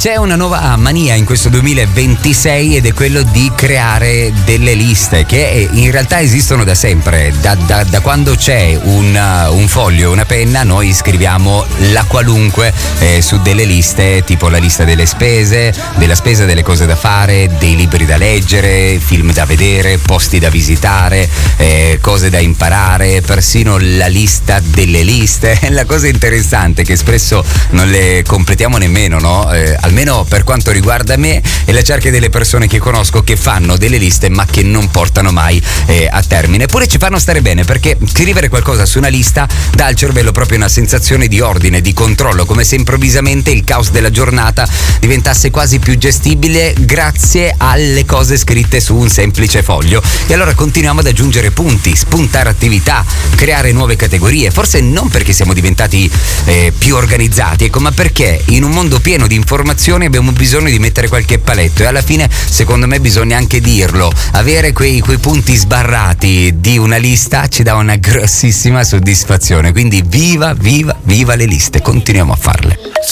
C'è una nuova mania in questo 2026 ed è quello di creare delle liste che in realtà esistono da sempre. Da quando c'è un foglio, una penna, noi scriviamo la qualunque su delle liste, tipo la lista della spesa, delle cose da fare, dei libri da leggere, film da vedere, posti da visitare, cose da imparare, persino la lista delle liste. La cosa interessante è che spesso non le completiamo nemmeno, no? Almeno per quanto riguarda me e la cerchia delle persone che conosco che fanno delle liste ma che non portano mai a termine. Eppure ci fanno stare bene, perché scrivere qualcosa su una lista dà al cervello proprio una sensazione di ordine, di controllo, come se improvvisamente il caos della giornata diventasse quasi più gestibile grazie alle cose scritte su un semplice foglio. E allora continuiamo ad aggiungere punti, spuntare attività, creare nuove categorie, forse non perché siamo diventati più organizzati, ecco, ma perché in un mondo pieno di informazioni abbiamo bisogno di mettere qualche paletto, e alla fine secondo me bisogna anche dirlo: avere quei punti sbarrati di una lista ci dà una grossissima soddisfazione. Quindi viva le liste, continuiamo a farle.